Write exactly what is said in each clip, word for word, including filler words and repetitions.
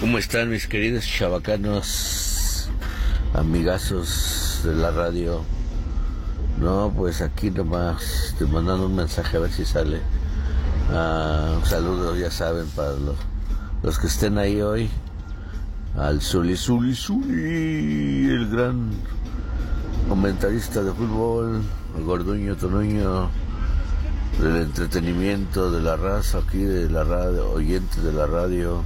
¿Cómo están mis queridos chavacanos, amigazos de la radio? No, pues aquí nomás te mandando un mensaje a ver si sale. Ah, un saludo, ya saben, para los, los que estén ahí hoy. Al Zuli Zuli Zuli, el gran comentarista de fútbol, el Gorduño Tonuño, del entretenimiento, de la raza aquí, de la radio, oyente de la radio.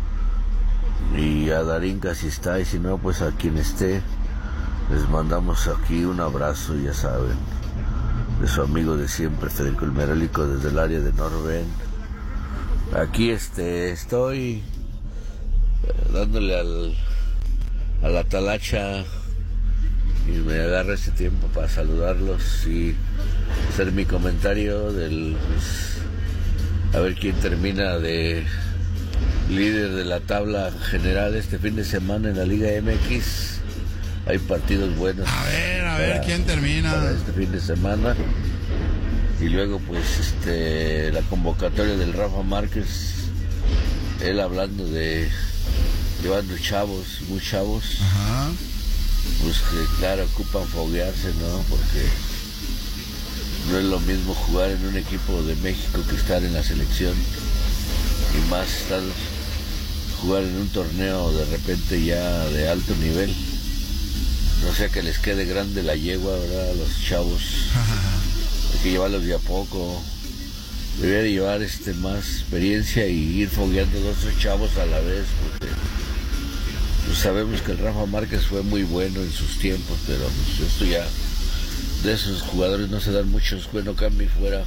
Y a Darinka si está, y si no, pues a quien esté, les mandamos aquí un abrazo, ya saben, de su amigo de siempre, Federico el Merólico, desde el área de Norben. Aquí este estoy eh, dándole al a la talacha, y me agarra este tiempo para saludarlos y hacer mi comentario del, pues, a ver quién termina de líder de la tabla general este fin de semana en la Liga M X. Hay partidos buenos. A ver, a ver, para, ¿quién termina? Para este fin de semana. Y luego, pues, este, la convocatoria del Rafa Márquez. Él hablando de llevando chavos, muy chavos. Ajá. Pues que, claro, ocupan foguearse, ¿no? Porque no es lo mismo jugar en un equipo de México que estar en la selección. Y más estar jugar en un torneo de repente ya de alto nivel. No sea que les quede grande la yegua, ¿verdad? A los chavos. Hay que llevarlos de a poco. Debería de llevar este, más experiencia y ir fogueando dos o tres chavos a la vez, porque pues, sabemos que el Rafa Márquez fue muy bueno en sus tiempos, pero pues, esto ya, de esos jugadores no se dan muchos. Bueno, cambio fuera.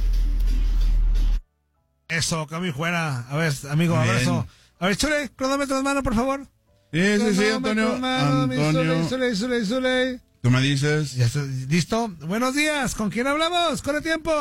Eso, cambio fuera. A ver, amigo, Bien. abrazo. A ver, Chule, cronómetro en mano, por favor. Sí, sí, sí, Antonio. Antonio, Zule, Zule, Zule. tú me dices. Ya está, ¿listo? Buenos días, ¿con quién hablamos? Corre tiempo.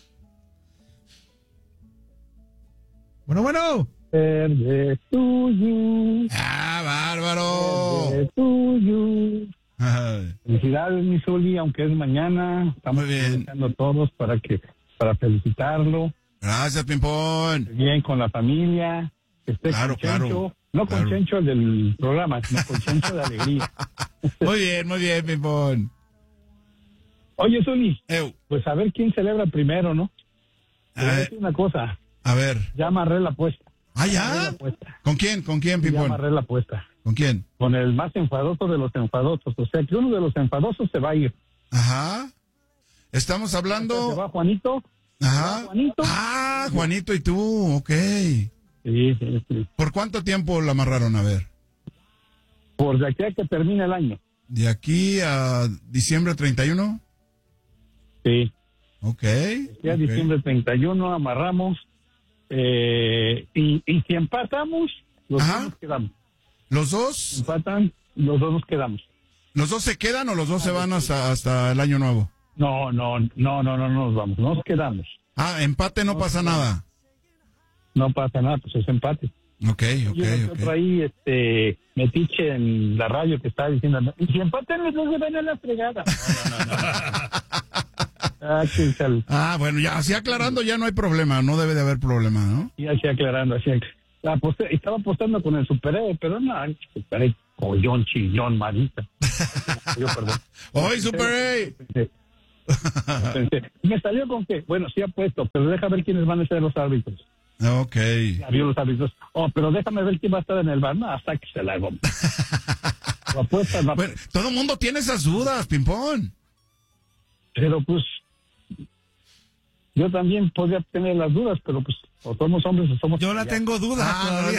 Bueno, bueno. Verde tuyo. Ah, bárbaro. Verde tuyo. Ay, Felicidades, mi Zuli, aunque es mañana. Estamos Muy bien. aprovechando todos para que para felicitarlo. gracias, Pimpón. Bien con la familia. Que esté Claro, con Chencho. claro, No con claro. Chencho el del programa, sino con Chencho de alegría. Muy bien, muy bien, Pimpón. Oye, Zuli, Eu, pues a ver quién celebra primero, ¿no? Te voy a a, decir una cosa. a ver. Ya amarré la apuesta. Ah, Amarré ¿ya? la apuesta. ¿Con quién? ¿Con quién, Ya Pimpón? amarré la apuesta. ¿Con quién? Con el más enfadoso de los enfadosos. O sea, que uno de los enfadosos se va a ir. Ajá. Estamos Se hablando. va Juanito. Ajá. Juanito. Ah, Juanito y tú, ok. Sí, sí, sí. ¿Por cuánto tiempo la amarraron? A ver. Por de aquí a que termine el año. ¿De aquí a diciembre treinta y uno? Sí. Ok. Ya ok. diciembre treinta y uno amarramos. Eh, y, y si empatamos, los Ajá. dos nos quedamos. ¿Los Si dos? empatan, los dos nos quedamos. ¿Los dos se quedan o los dos se van hasta, hasta el año nuevo? No, no, no, no, no nos vamos. Nos quedamos. Ah, empate no pasa nada. No pasa nada, pues es empate. Ok, ok, Yo no ok. por ahí, este, metiche en la radio que estaba diciendo, no, y si empatan los dos se van a la fregada. No, no, no, no. Ah, que sal- Ah, bueno, ya así aclarando ya no hay problema, no debe de haber problema, ¿no? y así aclarando, así. La aposté- estaba apostando con el superhéroe, pero no, el superhéroe, collón, chillón, marita. Yo, perdón. ¡Hoy, Super A! Pensé, pensé, me salió con que, bueno, sí apuesto, pero deja ver quiénes van a ser los árbitros. Ok. Ya vio los árbitros. Oh, pero déjame ver quién va a estar en el bar. No, hasta que se la hago. O apuestas, va. Bueno, todo el mundo tiene esas dudas, Pimpón. Pero pues, yo también podría tener las dudas, pero pues, o somos hombres o somos... Yo la tengo duda Ah, todavía.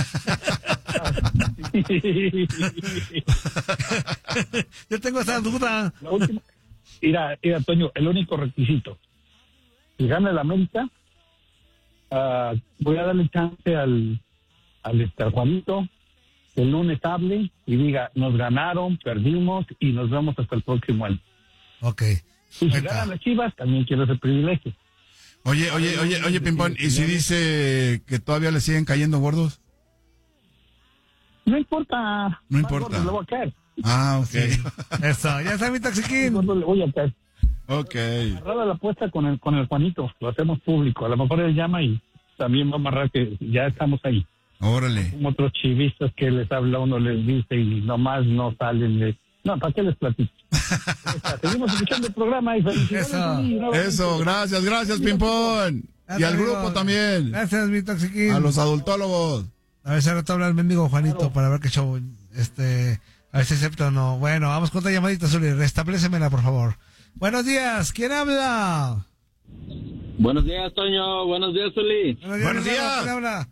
Yo tengo esa duda. La última... Mira, mira, Toño, el único requisito. Si gana el América, ah, voy a darle chance al, al este, al Juanito, que el lunes hable y diga, nos ganaron, perdimos y nos vemos hasta el próximo año. Ok. Y si Ahí está. ganan las Chivas, también quiero ese privilegio. Oye, oye, oye, oye, Pimpón, ¿y si dice que todavía le siguen cayendo gordos? No importa. No Más importa. gordo le voy a caer. Ah, ok. Eso, ya está mi Más taxiquín. gordo le voy a caer. Ok. Agarrada la apuesta con el, con el Juanito, lo hacemos público. A lo mejor él llama y también va a amarrar que ya estamos ahí. Órale. Como otros chivistas que les habla uno, les dice y nomás no salen. Les... No, ¿para qué les platico? Seguimos escuchando el programa y felicidades. Eso, y Eso, gracias, gracias, Pimpón. Y al amigo. grupo también. Gracias, mi Toxiquín. A los adultólogos. A ver si ahora te habla el mendigo Juanito Claro. para ver qué show, este, a ver si acepta o no. Bueno, vamos con otra llamadita, Zuli, restablécemela, por favor. Buenos días, ¿quién habla? Buenos días, Toño. Buenos días, Zuli. Buenos días. ¿Quién habla?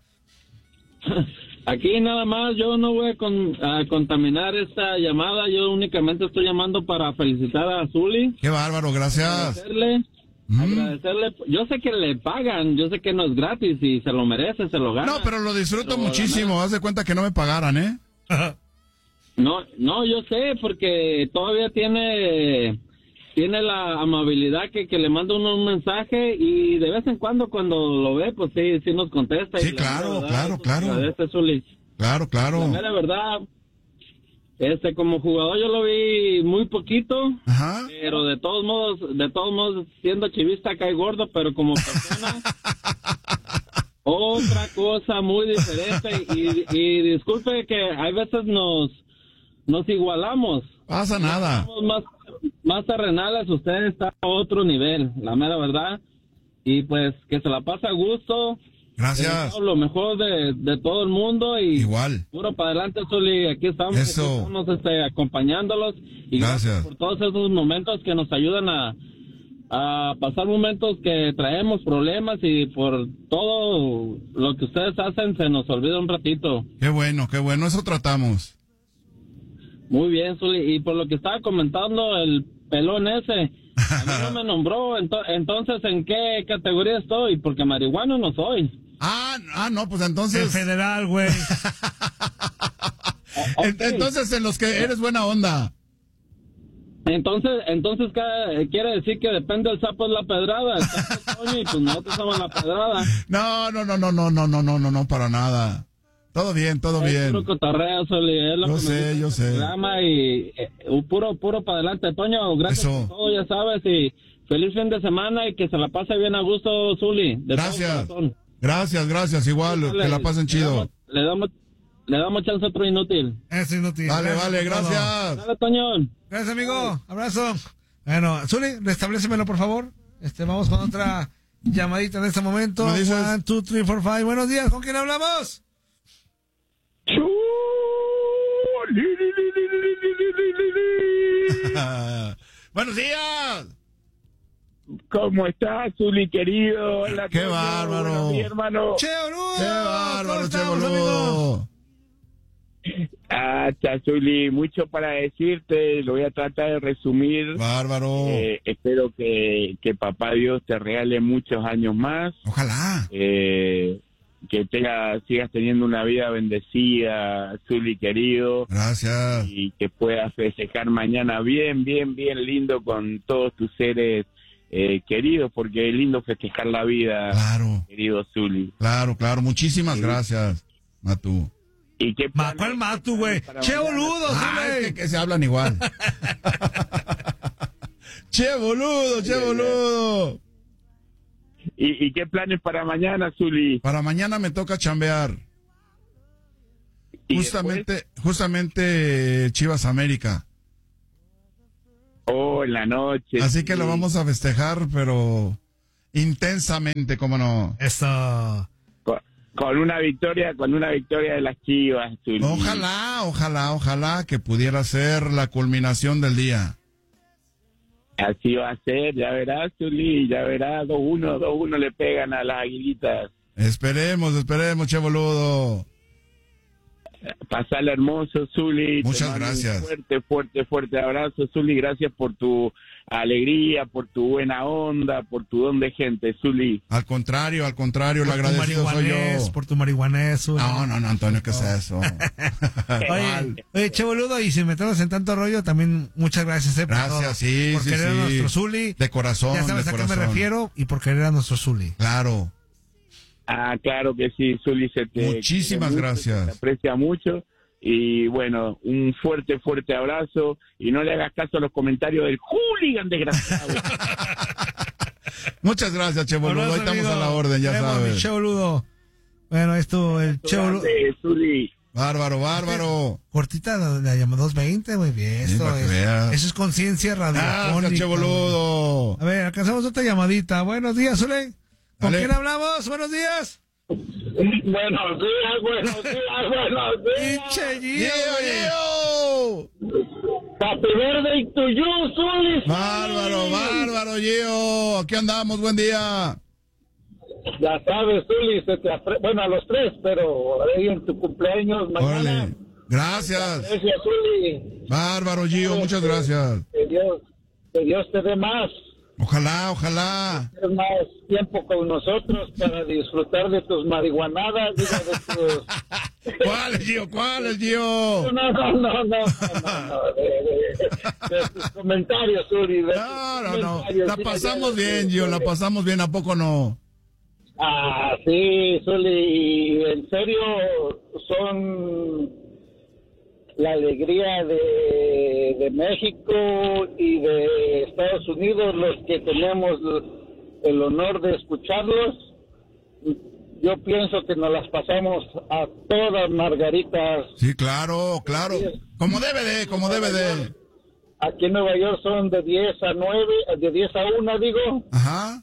Aquí nada más, yo no voy a, con- a contaminar esta llamada. Yo únicamente estoy llamando para felicitar a Zuli. Qué bárbaro, gracias. Agradecerle. Mm. Agradecerle. Yo sé que le pagan, yo sé que no es gratis y se lo merece, se lo gana. No, pero lo disfruto Pero, muchísimo. Haz de cuenta que no me pagaran, ¿eh? No, no, yo sé, porque todavía tiene tiene la amabilidad que, que le manda uno un mensaje y de vez en cuando cuando lo ve, pues sí, sí nos contesta. Sí, y la claro, mera verdad, claro, eso claro. se agradece, Zuli. Claro, claro. La mera verdad, este, como jugador yo lo vi muy poquito, Ajá. pero de todos modos, de todos modos, siendo chivista cae gordo, pero como persona, otra cosa muy diferente. Y, y disculpe que hay veces nos, nos igualamos. Pasa nada. Somos más, más terrenales, usted está a otro nivel, la mera verdad. Y pues que se la pasa a gusto. Gracias. Eh, Lo mejor de, de todo el mundo y Igual. puro para adelante, Zuli. Aquí estamos, Eso. aquí estamos este, acompañándolos. Y Gracias. por todos esos momentos que nos ayudan a, a pasar momentos que traemos problemas y por todo lo que ustedes hacen se nos olvida un ratito. Qué bueno, qué bueno. Eso tratamos. Muy bien, Zuli. Y por lo que estaba comentando el pelón ese, a mí no me nombró. Ento- entonces, ¿en qué categoría estoy? Porque marihuano no soy. Ah, ah, no, pues El entonces. federal, güey. en- Entonces en los que eres buena onda. Entonces, entonces cada- quiere decir que depende del sapo de la pedrada. El sapo es Toño y pues nosotros somos la pedrada. No, no, no, no, no, no, no, no, no, no, para nada. Todo bien, todo Es bien. puro cotorreo, Zuli, es lo Yo que me sé, gusta yo del sé. programa y eh, puro, puro para adelante, Toño. Gracias Eso. por todo, ya sabes, y feliz fin de semana y que se la pase bien a gusto, Zuli. De todo Gracias. corazón. Gracias, gracias. Igual, Dale, que la pasen le chido. damos- Le damos, le damos chance a otro inútil. Es inútil. Vale, vale, por todo. gracias. Dale, Toño. Gracias, amigo. Abrazo. Bueno, Zuli, restablécemelo, por favor. Este, vamos con otra llamadita en este momento. ¿Me dices? One, two, three, four, five. Buenos días, ¿con quién hablamos? Buenos días. ¿Cómo estás, Zuli, querido? Hola, Qué Toño. bárbaro. Buenos días, hermano. Che, boludo. Qué ¿Cómo bárbaro, che estamos, amigo? boludo. Ah, está, Zuli, mucho para decirte. Lo voy a tratar de resumir. Bárbaro. Eh, espero que, que papá Dios te regale muchos años más. Ojalá. Eh, que tenga, sigas teniendo una vida bendecida, Zuli, querido. Gracias. Y que puedas festejar mañana bien, bien, bien lindo con todos tus seres eh, queridos, porque es lindo festejar la vida, Claro, querido Zuli. claro, claro. Muchísimas gracias, Matu. ¿Y qué Ma, planes- ¿Cuál Matu, güey? para Che, mañana? boludo, Ah, es Zuli. que, que se hablan igual. Che, boludo, che, boludo. ¿Y, ¿Y qué planes para mañana, Zuli? Para mañana me toca chambear. ¿Y Justamente, justamente Chivas América. Oh, en la noche. Así que sí. lo vamos a festejar, pero intensamente, ¿cómo no? Eso. Con, con una victoria, con una victoria de las Chivas, Zuli. Ojalá, ojalá, ojalá que pudiera ser la culminación del día. Así va a ser, ya verás, Zuli, ya verás, dos uno, dos uno le pegan a las Aguilitas. Esperemos, esperemos, che boludo. Pasala hermoso, Zuli. Te Muchas mando un gracias. Fuerte, fuerte, fuerte abrazo, Zuli. Gracias por tu alegría, por tu buena onda, por tu don de gente, Zuli. Al contrario, al contrario, el Por tu agradecido soy marihuanés, yo. por tu marihuanés, Zuli. No, no, no, Antonio, ¿qué es eso? Oye, oye, che, boludo, y si metemos en tanto rollo, también muchas gracias, eh, por Gracias, todo. sí, por sí, querer sí. a nuestro Zuli. De corazón, Ya sabes de a qué me corazón. refiero, y por querer a nuestro Zuli. Claro. Ah, claro que sí, Zuli, se te Muchísimas quiere mucho, gracias. se te aprecia mucho. Y bueno, un fuerte, fuerte abrazo. Y no le hagas caso a los comentarios del hooligan desgraciado. Muchas gracias, che boludo. Abrazo, Ahí estamos amigo. a la orden, ya Vemos, mi sabes. che, boludo. Bueno, esto, el show. Eh, Zuli. Bárbaro, bárbaro. Cortita la, la llama doscientos veinte, muy bien. Sí, Esto para que es, veas. eso es conciencia Ah, radiofónica. caché boludo. A ver, alcanzamos otra llamadita. Buenos días, Zule. ¿Con Dale. quién hablamos? Buenos días. Buenos días, buenos días, buenos días. Pinche Gio, ¡Gio, güey. Gio! Papi Verde y tuyo, Zuli. Bárbaro, bárbaro, Gio. Aquí andamos, buen día. Ya sabes, Zuli, se te apre- bueno, a los tres, pero ahí en tu cumpleaños mañana. Órale. Gracias. Gracias, Zuli. Bárbaro, Gio, muchas gracias. Que Dios, que Dios te dé más, Ojalá, ojalá. te dé más tiempo con nosotros para disfrutar de tus marihuanadas, digo, de tus... ¿Cuál es, Gio? ¿Cuál es, Gio? No, no, no, no, no, no, de, de- de tus comentarios, Zuli. de tus No, no, no. comentarios. La Mira, pasamos ya- bien, Gio, la pasamos bien. ¿A poco no? Ah, sí, Zuli, y en serio son la alegría de, de México y de Estados Unidos los que tenemos el honor de escucharlos. Yo pienso que nos las pasamos a todas margaritas. Sí, claro, claro. Como debe de, como debe de. Aquí en Nueva York son de diez a nueve, de diez a una, digo. Ajá.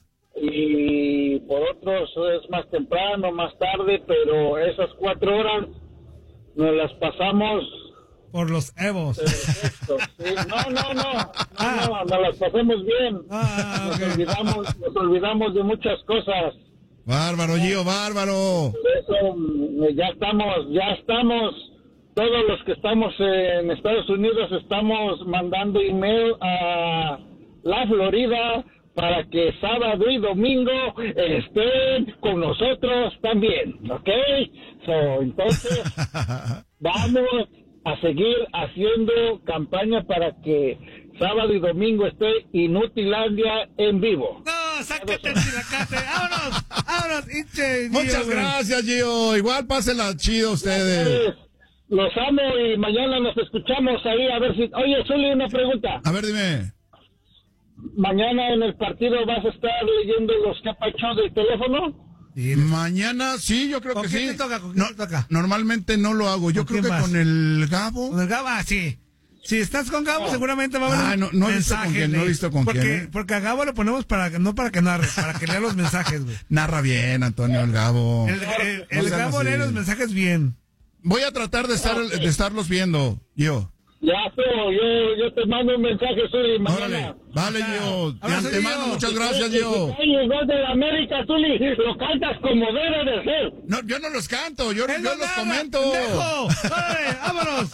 Y por otros es más temprano, más tarde, pero esas cuatro horas nos las pasamos Por los Evos. perfecto. Sí, no, no, no, no, no, nos las pasamos bien. Ah, Nos ok. olvidamos, nos olvidamos de muchas cosas. Bárbaro, Gio, bárbaro. Por eso mm, ya estamos, ya estamos, todos los que estamos en Estados Unidos estamos mandando email a la Florida para que sábado y domingo estén con nosotros también, ¿ok? So, entonces, vamos a seguir haciendo campaña para que sábado y domingo esté Inutilandia en vivo. No, sácate el silacate. Vámonos, vámonos, hinche. Gio, Muchas güey. gracias, Gio. Igual pásenla chido ustedes. Los amo y mañana nos escuchamos ahí a ver si... Oye, Zuli, una pregunta. A ver, dime. ¿Mañana en el partido vas a estar leyendo los capachos del teléfono? Sí. Mañana, sí, yo creo ¿Con que quién sí. te toca? ¿Con quién No, te toca? Normalmente no lo hago. Yo ¿Con creo quién que vas? con el Gabo. Con el Gabo, ah, sí. Si estás con Gabo, seguramente va a haber Ah, un no- no he visto mensaje con quién, de- no he visto con porque, quién, ¿eh? Porque a Gabo lo ponemos para que, no para que narre, para que lea los mensajes, güey. Narra bien, Antonio, el Gabo. El, el- No el sean Gabo así. lee los mensajes bien. Voy a tratar de estar de estarlos viendo, Gio. Ya, pero yo, yo te mando un mensaje, Zuli, mañana. Órale. Vale, Gio. De Abrazo, antemano, Gio. muchas gracias, Gio. Ay, el gol de la América, Zuli, lo cantas como debe de ser. No, yo no los canto, yo, ¡Él yo no los narra, comento. pendejo! ¡Órale, vámonos!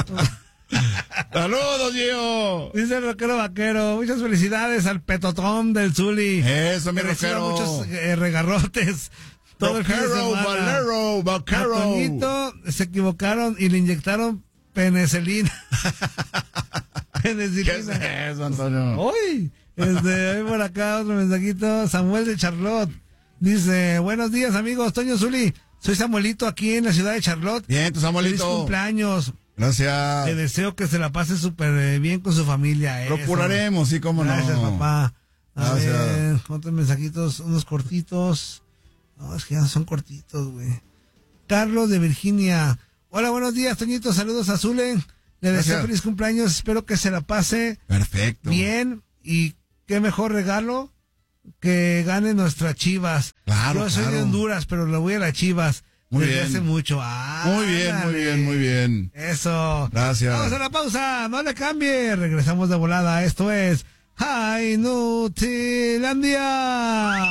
Saludos, Gio. Dice el rockero vaquero, muchas felicidades al petotón del Zuli. Eso, mi Que reciba rockero. muchos eh, regarrotes. Todo el fin de Vaquero, semana. Valero, A Vaquero. Toñito se equivocaron y le inyectaron penicilina. ¿Qué es penicilina. eso, Antonio? Uy, este, hay por acá otro mensajito. Samuel de Charlotte dice: buenos días, amigos. Toño, Zuli, soy Samuelito aquí en la ciudad de Charlotte. Bien, tu Feliz Samuelito. cumpleaños. Te Gracias. deseo que se la pase súper eh, bien con su familia. Eso. Procuraremos, sí, cómo no. Gracias, papá. A Gracias. ver, otros mensajitos, unos cortitos. No, es que ya no son cortitos, güey. Carlos de Virginia. Hola, buenos días, Toñito. Saludos a Zule. Le deseo Gracias. feliz cumpleaños. Espero que se la pase Perfecto. bien. Y qué mejor regalo que gane nuestras Chivas. Claro, Yo soy de claro. Honduras, pero le voy a las Chivas. Muy desde bien. hace mucho. Ah, Muy bien, muy bien, muy bien. Eso. Gracias. Vamos a la pausa. No le cambie. Regresamos de volada. Esto es Inutilandia.